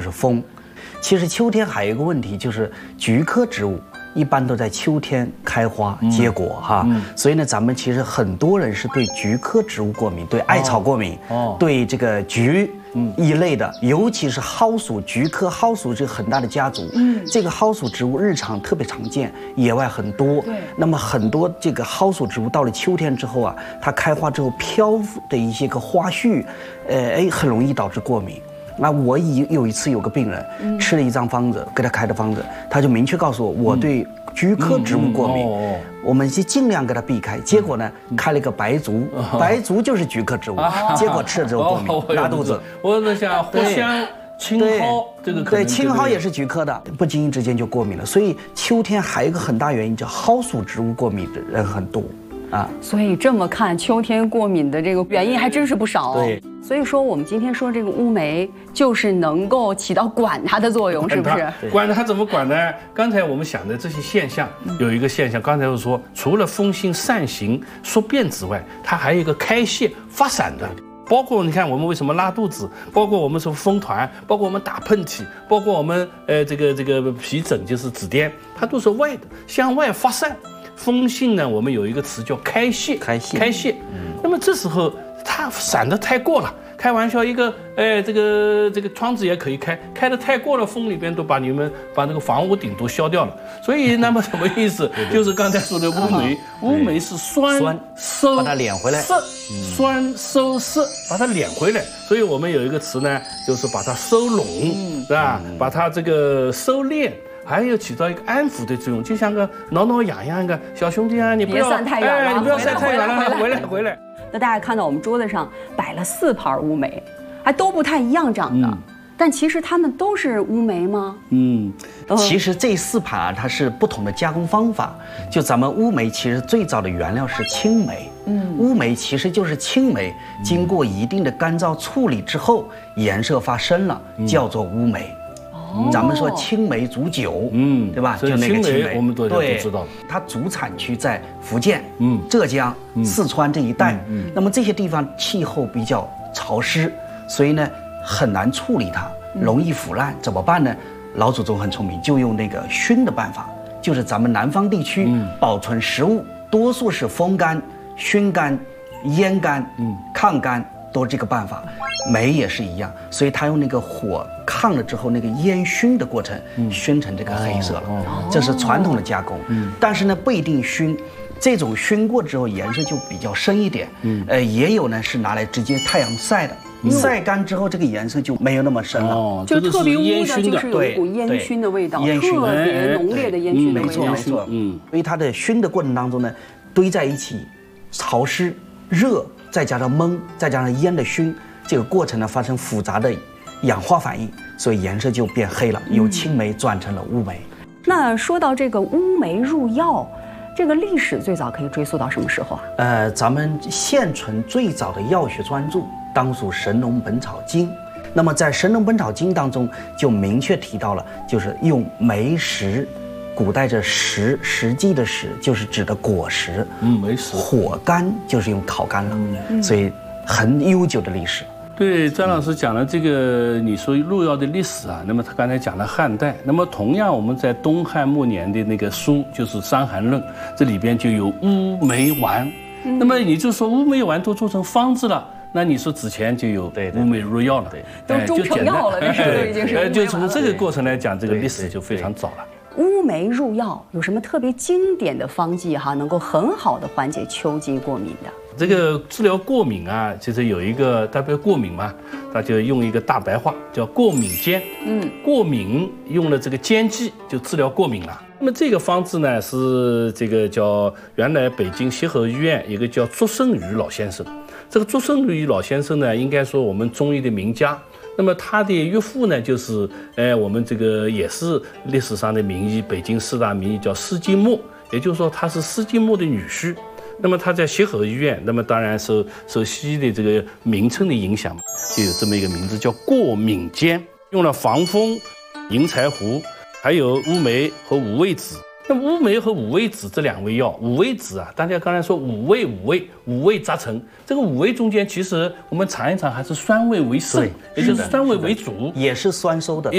就是风。其实秋天还有一个问题，就是菊科植物一般都在秋天开花结果哈，所以呢，咱们其实很多人是对菊科植物过敏，对艾草过敏，对这个菊一类的，尤其是蒿属，菊科蒿属这个很大的家族，这个蒿属植物日常特别常见，野外很多。那么很多这个蒿属植物到了秋天之后啊，它开花之后飘的一些个花絮，很容易导致过敏。那我有一次有个病人吃了一张方子，给他开的方子，他就明确告诉我对菊科植物过敏，我们就尽量给他避开。结果呢，开了一个白术，白术就是菊科植物，结果吃了之后过敏，拉肚子。 我在想藿香、青蒿这个对，青蒿也是菊科的，不经意之间就过敏了。所以秋天还有一个很大原因叫蒿属植物过敏的人很多。 所以这么看，秋天过敏的这个原因还真是不少。 对， 所以说我们今天说这个乌梅，就是能够起到管它的作用，是不是？ 管它怎么管呢？刚才我们想的这些现象，有一个现象，刚才我说，除了风行、散行、宿便之外，它还有一个开泄、发散的。包括你看我们为什么拉肚子，包括我们说风团，包括我们打喷嚏，包括我们这个皮疹就是紫癜，它都是外的，向外发散。风性呢，我们有一个词叫开泄，那么这时候它散得太过了，开玩笑，一个这个窗子也可以开得太过了，风里边都把那个房屋顶都消掉了。所以那么什么意思？就是刚才说的乌梅，乌梅是酸收， 把它敛回来， 酸收湿，把它敛回来。所以我们有一个词呢，就是把它收拢，是吧？把它这个收敛。还有起到一个安抚的作用，就像个挠痒痒的小兄弟啊，你不要散太远了， 你不要晒太远了，回来。 那大家看到我们桌子上摆了4盘乌梅，还都不太一样长的，但其实它们都是乌梅吗？ 其实这4盘啊，它是不同的加工方法。就咱们乌梅其实最早的原料是青梅，乌梅其实就是青梅，经过一定的干燥处理之后，颜色发深了，叫做乌梅。咱们说青梅煮酒，对吧？就那个青梅， 我们都知道。 它主产区在福建、浙江、四川这一带。那么这些地方气候比较潮湿，所以呢很难处理它，容易腐烂。怎么办呢？老祖宗很聪明，就用那个熏的办法。就是咱们南方地区保存食物，多数是风干、熏干、腌干、抗干。都是这个办法，梅也是一样，所以它用那个火炕了之后，那个烟熏的过程，熏成这个黑色了，这是传统的加工。但是呢，不一定熏，这种熏过之后颜色就比较深一点。也有呢是拿来直接太阳晒的，晒干之后这个颜色就没有那么深了， 就特别乌的，就是有一股烟熏的味道，特别浓烈的烟熏的味道。 没错。所以它的熏的过程当中呢，堆在一起，潮湿、热。再加上焖，再加上烟的熏，这个过程呢发生复杂的氧化反应，所以颜色就变黑了，由青梅转成了乌梅。 那说到这个乌梅入药，这个历史最早可以追溯到什么时候啊？ 咱们现存最早的药学专著当属《神农本草经》。那么在《神农本草经》当中就明确提到了，就是用梅实。古代这实际的实就是指的果实， 梅实。 火干就是用烤干了，所以很悠久的历史。 对，张老师讲了这个你说入药的历史啊，那么他刚才讲了汉代，那么同样我们在东汉末年的那个书就是《伤寒论》，这里边就有乌梅丸，那么你就说乌梅丸都做成方子了。那你说之前就有乌梅入药了， 都中成药了，这时候都已经是。 就从这个过程来讲，这个历史就非常早了。 乌梅入药有什么特别经典的方剂能够很好的缓解秋季过敏的？ 这个治疗过敏啊，就是有一个代表过敏嘛，他就用一个大白话叫过敏煎。过敏用了这个煎剂就治疗过敏了。那么这个方子呢是这个叫原来北京协和医院一个叫祝生瑜老先生。这个祝生瑜老先生呢，应该说我们中医的名家。那么他的岳父呢，就是我们这个也是历史上的名医，北京4大名医叫施金墨，也就是说他是施金墨的女婿。那么他在协和医院，那么当然受西医的这个名称的影响嘛，就有这么一个名字叫过敏煎，用了防风、银柴胡，还有乌梅和五味子。那乌梅和五味子这2味药，五味子啊，大家刚才说五味杂陈，这个五味中间其实我们尝一尝，还是酸味为胜，也就是酸味为主， 也是酸收的。